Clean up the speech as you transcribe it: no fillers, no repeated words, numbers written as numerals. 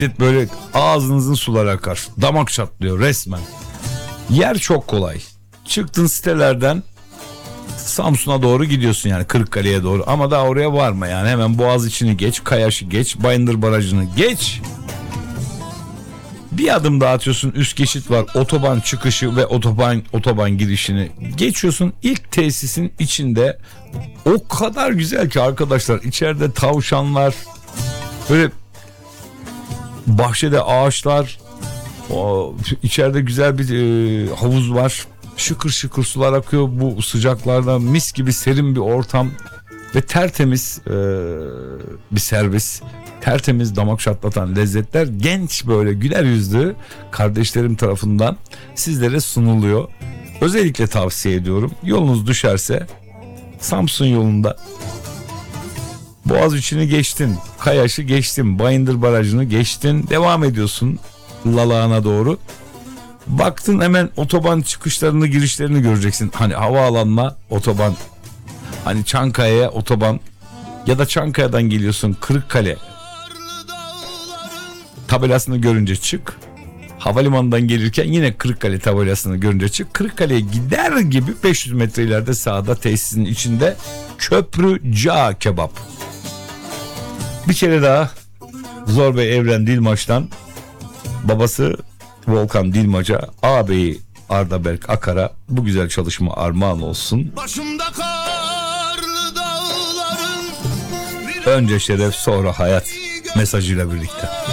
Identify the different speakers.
Speaker 1: böyle ağzınızın suları akar. Damak çatlıyor resmen. Yer çok kolay. Çıktın sitelerden Samsun'a doğru gidiyorsun, yani Kırıkkale'ye doğru, ama daha oraya varma yani, hemen Boğaziçi'ni geç, Kayaş'ı geç, Bayındır Barajı'nı geç. Bir adım daha atıyorsun, üst geçit var, otoban çıkışı ve otoban girişini geçiyorsun. İlk tesisin içinde o kadar güzel ki arkadaşlar, içeride tavşanlar, böyle bahçede ağaçlar, içeride güzel bir havuz var. Şıkır şıkır sular akıyor bu sıcaklarda, mis gibi serin bir ortam ve tertemiz bir servis, tertemiz damak çatlatan lezzetler, genç böyle güler yüzlü kardeşlerim tarafından sizlere sunuluyor. Özellikle tavsiye ediyorum, yolunuz düşerse Samsun yolunda Boğaziçi'ni geçtin, Kayaş'ı geçtin, Bayındır Barajı'nı geçtin, devam ediyorsun Lalağan'a doğru. Baktın hemen otoban çıkışlarını, girişlerini göreceksin. Hani havaalanına otoban, hani Çankaya'ya otoban, ya da Çankaya'dan geliyorsun Kırıkkale tabelasını görünce çık. Havalimanından gelirken yine Kırıkkale tabelasını görünce çık. Kırıkkale'ye gider gibi 500 metre ileride sağda tesisin içinde Köprü Cağ Kebap. Bir kere daha Zor Bey Evren Dilmaç'tan, babası Volkan Dilmaç'a, ağabeyi Arda Berk Akar'a bu güzel çalışma armağan olsun. Başımda karlı dağların, önce şeref sonra hayat mesajıyla birlikte.